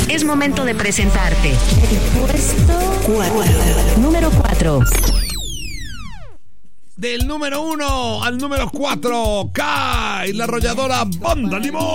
Es momento de presentarte el puesto 4. Número 4. Del número 1 al número 4 cae la arrolladora Banda Limón.